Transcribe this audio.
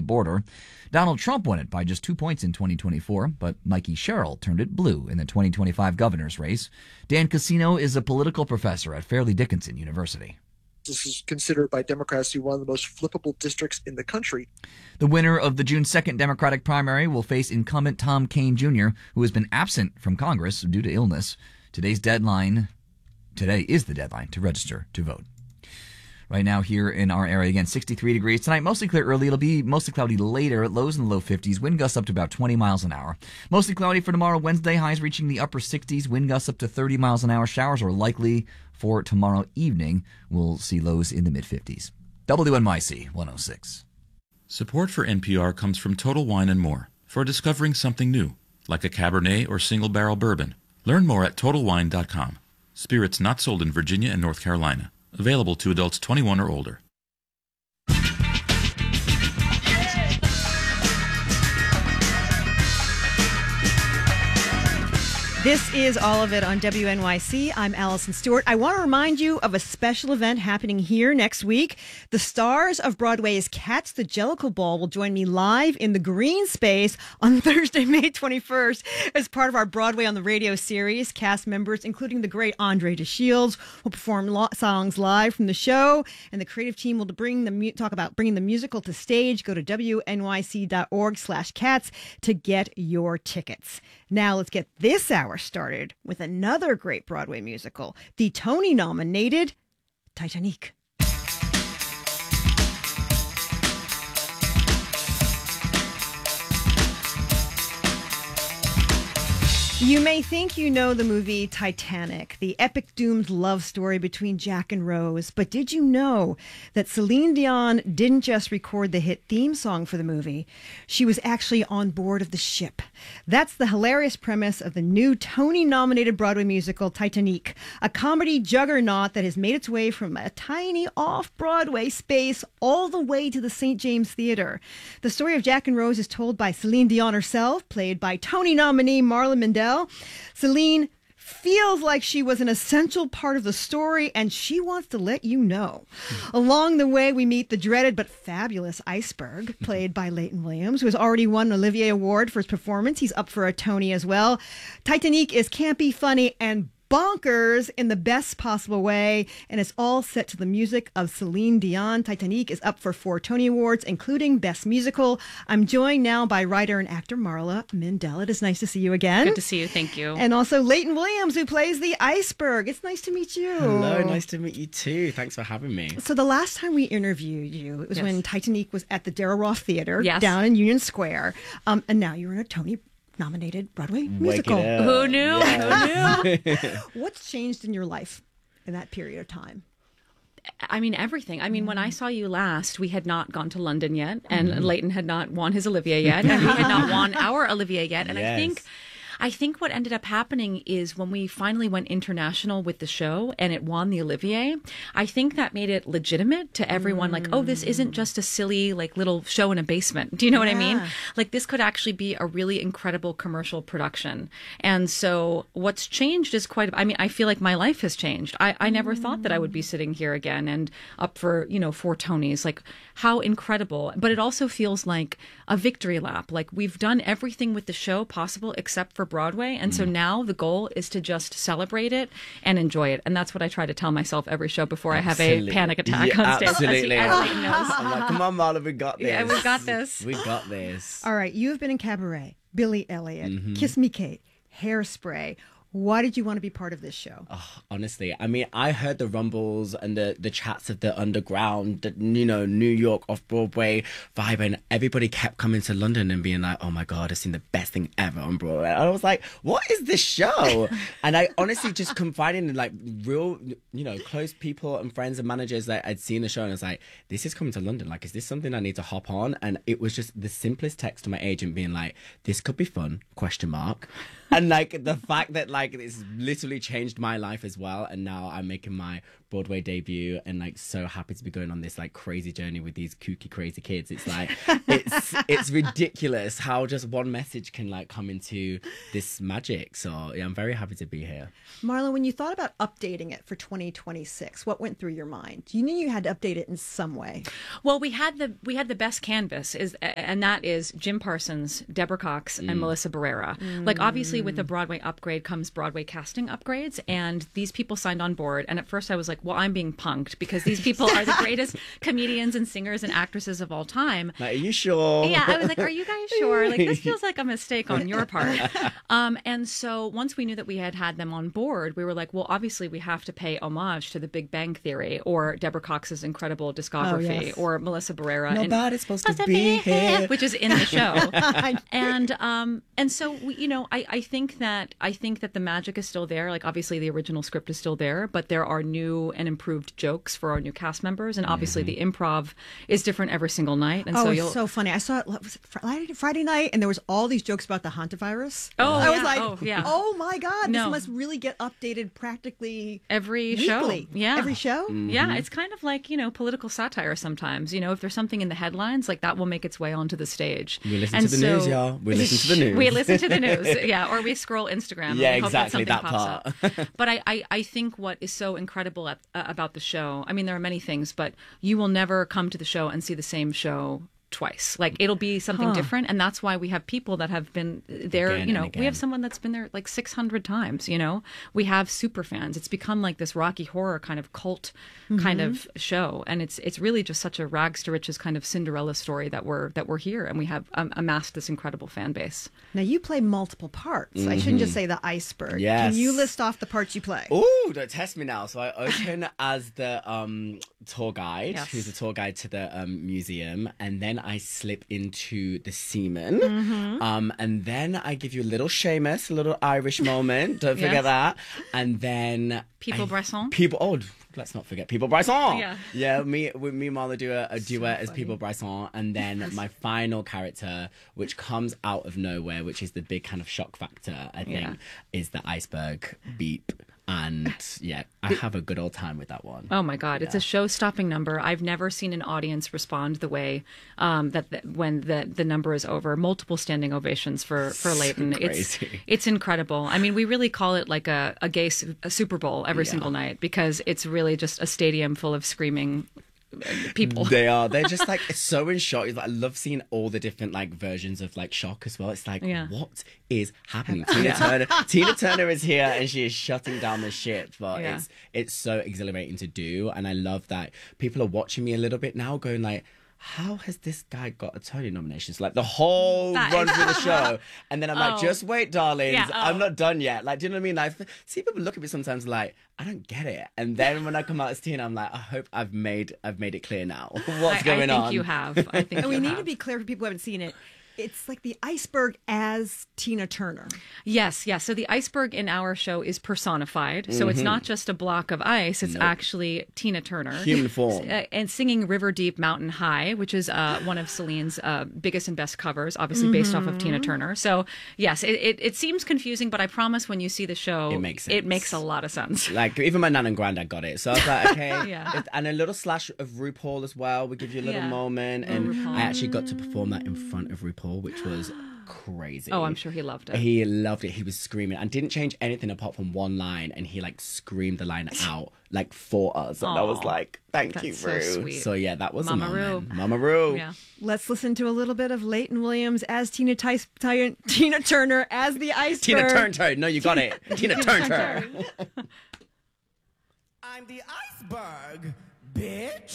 border. Donald Trump won it by just 2 points in 2024, but Mikey Sherrill turned it blue in the 2025 governor's race. Dan Cassino is a political professor at Fairleigh Dickinson University. This is considered by Democrats to be one of the most flippable districts in the country. The winner of the June 2nd Democratic primary will face incumbent Tom Kean Jr., who has been absent from Congress due to illness. Today is the deadline to register to vote. Right now here in our area, again, 63 degrees. Tonight, mostly clear early. It'll be mostly cloudy later. Lows in the low 50s. Wind gusts up to about 20 miles an hour. Mostly cloudy for tomorrow, Wednesday. Highs reaching the upper 60s. Wind gusts up to 30 miles an hour. Showers are likely for tomorrow evening. We'll see lows in the mid-50s. WNYC 106. Support for NPR comes from Total Wine & More for discovering something new, like a Cabernet or single-barrel bourbon. Learn more at TotalWine.com. Spirits not sold in Virginia and North Carolina. Available to adults 21 or older. This is All of It on WNYC. I'm Allison Stewart. I want to remind you of a special event happening here next week. The stars of Broadway's Cats the Jellicle Ball will join me live in the Green Space on Thursday, May 21st as part of our Broadway on the Radio series. Cast members, including the great Andre DeShields, will perform songs live from the show, and the creative team will talk about bringing the musical to stage. Go to wnyc.org/cats to get your tickets. Now let's get this hour started with another great Broadway musical, the Tony-nominated Titanic. You may think you know the movie Titanic, the epic doomed love story between Jack and Rose, but did you know that Celine Dion didn't just record the hit theme song for the movie? She was actually on board of the ship. That's the hilarious premise of the new Tony-nominated Broadway musical Titanic, a comedy juggernaut that has made its way from a tiny off-Broadway space all the way to the St. James Theater. The story of Jack and Rose is told by Celine Dion herself, played by Tony nominee Marla Mendel. Celine feels like she was an essential part of the story, and she wants to let you know. Along the way, we meet the dreaded but fabulous Iceberg, played by Leighton Williams, who has already won an Olivier Award for his performance. He's up for a Tony as well. Titanic is campy, funny, and bonkers in the best possible way, and it's all set to the music of Celine Dion. Titanic is up for 4 Tony Awards, including Best Musical. I'm joined now by writer and actor Marla Mendel. It is nice to see you again. Good to see you. Thank you. And also Leighton Williams, who plays the Iceberg. It's nice to meet you. Hello, nice to meet you too. Thanks for having me. So the last time we interviewed you, it was when Titanic was at the Darrell Roth Theater down in Union Square. And now you're in a Tony-nominated Broadway musical. Who knew? Yeah. Who knew? What's changed in your life in that period of time? I mean, everything. I mean, when I saw you last, we had not gone to London yet, and Leighton had not won his Olivier yet, and we had not won our Olivier yet. And I think what ended up happening is when we finally went international with the show and it won the Olivier, I think that made it legitimate to everyone. Like, oh, this isn't just a silly, like, little show in a basement. Do you know what I mean? Like, this could actually be a really incredible commercial production. And so what's changed is I feel like my life has changed. I never thought that I would be sitting here again and up for, 4 Tonys. Like, how incredible. But it also feels like a victory lap. Like, we've done everything with the show possible except for Broadway, and so now the goal is to just celebrate it and enjoy it, and that's what I try to tell myself every show before I have a panic attack on stage. Absolutely. Knows. I'm like, come on, Marla, we got this. Yeah, we got this. We got this. All right, you have been in Cabaret, Billy Elliot, Kiss Me Kate, Hairspray. Why did you want to be part of this show? Oh, honestly, I mean, I heard the rumbles and the chats of the underground, New York off-Broadway vibe, and everybody kept coming to London and being like, oh my God, I've seen the best thing ever on Broadway. And I was like, what is this show? And I honestly just confided in like real, close people and friends and managers that I'd seen the show, and I was like, this is coming to London. Like, is this something I need to hop on? And it was just the simplest text to my agent being like, this could be fun, ? And like the fact that like it's literally changed my life as well, and now I'm making my Broadway debut, and like so happy to be going on this like crazy journey with these kooky crazy kids. It's like it's ridiculous how just one message can like come into this magic. So yeah, I'm very happy to be here. Marla, when you thought about updating it for 2026, what went through your mind? You knew you had to update it in some way. Well, we had the best canvas, and that is Jim Parsons, Deborah Cox, and Melissa Barrera. Like obviously with the Broadway upgrade comes Broadway casting upgrades, and these people signed on board. And at first I was like, well, I'm being punked because these people are the greatest comedians and singers and actresses of all time. Like, are you sure? Yeah, I was like, are you guys sure? Like this feels like a mistake on your part. And so once we knew that we had them on board, we were like, well, obviously we have to pay homage to The Big Bang Theory or Deborah Cox's incredible discography or Melissa Barrera. Nobody's supposed to be here, which is in the show. And so we, I think that the magic is still there. Like obviously the original script is still there, but there are new and improved jokes for our new cast members, and obviously the improv is different every single night. And it's so funny. I saw it Friday night, and there was all these jokes about the hantavirus. I was like, oh my god, this must really get updated practically every weekly. show. Yeah, every show. Yeah, it's kind of like political satire sometimes. If there's something in the headlines, like that will make its way onto the stage. We listen to the news, y'all. We listen to the news. We listen to the news, yeah, or we scroll Instagram. Yeah, and we exactly, hope that part. Pops up. But I think what is so incredible about the show, I mean, there are many things, but you will never come to the show and see the same show twice. Like it'll be something different, and that's why we have people that have been there. Again, we have someone that's been there like 600 times. We have super fans. It's become like this Rocky Horror kind of cult kind of show, and it's really just such a rags to riches kind of Cinderella story that we're here, and we have amassed this incredible fan base. Now you play multiple parts. I shouldn't just say the iceberg. Yes. Can you list off the parts you play? Ooh, don't test me now. So I open as the tour guide, who's the tour guide to the museum, and then I slip into the seaman, and then I give you a little Seamus, a little Irish moment. Don't forget that. And then Bresson. Let's not forget People Bresson. Yeah. Me and Marla do a duet as People Bresson, and then my final character, which comes out of nowhere, which is the big kind of shock factor, I think, is the iceberg beep. And yeah, I have a good old time with that one. Oh my God, it's a show-stopping number. I've never seen an audience respond the way when the number is over. Multiple standing ovations for Leighton. It's incredible. I mean, we really call it like a gay Super Bowl every single night, because it's really just a stadium full of screaming people. They're just like so in shock. I love seeing all the different like versions of like shock as well. It's like, what is happening? Tina Turner is here and she is shutting down the ship, but it's so exhilarating to do, and I love that people are watching me a little bit now going like, how has this guy got a Tony nomination? It's like the whole run through the show. And then I'm like, just wait, darlings. I'm not done yet. Like, do you know what I mean? Like, see people look at me sometimes like, I don't get it. And then when I come out as Tina, I'm like, I hope I've made it clear now. What's going on? I think you have. And we need to be clear for people who haven't seen it. It's like the iceberg as Tina Turner. Yes. So the iceberg in our show is personified. So it's not just a block of ice. It's actually Tina Turner. Human form. And singing River Deep, Mountain High, which is one of Celine's biggest and best covers, obviously based off of Tina Turner. So yes, it seems confusing, but I promise when you see the show, it makes sense. It makes a lot of sense. Like even my nan and granddad got it. So I was like, okay. And a little slash of RuPaul as well. We give you a little moment. And RuPaul. I actually got to perform that in front of RuPaul, which was crazy. Oh, I'm sure he loved it. He loved it. He was screaming and didn't change anything apart from one line, and he like screamed the line out like for us. And I was like, thank you, Ru. So sweet. So yeah, that was Mama a moment. Ru. Mama Ru. Yeah. Let's listen to a little bit of Leighton Williams as Tina Turner as the iceberg. Tina Turner. No, you got it. Tina Turner. I'm the iceberg, bitch.